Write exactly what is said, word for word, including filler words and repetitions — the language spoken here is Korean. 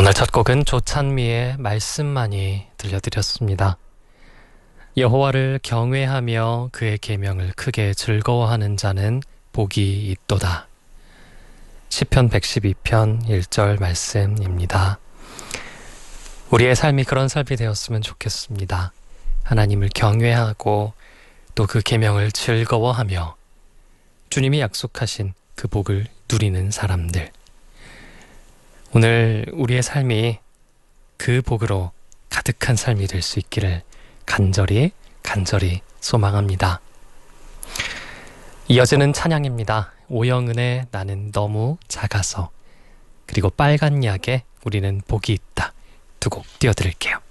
오늘 첫 곡은 조찬미의 말씀만이 들려드렸습니다. 여호와를 경외하며 그의 계명을 크게 즐거워하는 자는 복이 있도다. 시편 백십이 편 일 절 말씀입니다. 우리의 삶이 그런 삶이 되었으면 좋겠습니다. 하나님을 경외하고 또 그 계명을 즐거워하며 주님이 약속하신 그 복을 누리는 사람들. 오늘 우리의 삶이 그 복으로 가득한 삶이 될 수 있기를 간절히 간절히 소망합니다. 이어지는 찬양입니다. 오영은의 나는 너무 작아서, 그리고 빨간 약에 우리는 복이 있다. 두 곡 띄워드릴게요.